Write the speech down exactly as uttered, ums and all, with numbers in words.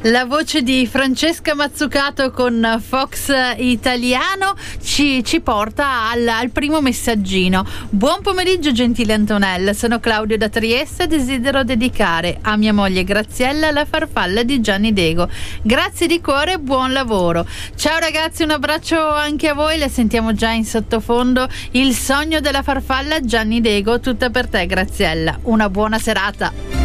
La voce di Francesca Mazzucato con Fox Italiano ci, ci porta al, al primo messaggino. Buon pomeriggio gentile Antonella, sono Claudio da Trieste e desidero dedicare a mia moglie Graziella la farfalla di Gianni Dego. Grazie di cuore e buon lavoro. Ciao ragazzi, un abbraccio anche a voi, le sentiamo già in sottofondo. Il sogno della farfalla Gianni Dego, tutta per te Graziella. Una buona serata.